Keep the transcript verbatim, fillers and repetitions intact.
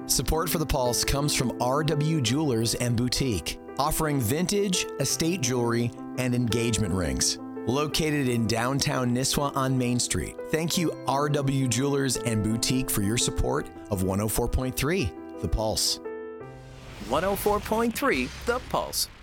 Support for The Pulse comes from R W Jewelers and Boutique, offering vintage, estate jewelry, and engagement rings. Located in downtown Nisswa on Main Street. Thank you, R W Jewelers and Boutique, for your support of one oh four point three The Pulse. one oh four point three The Pulse.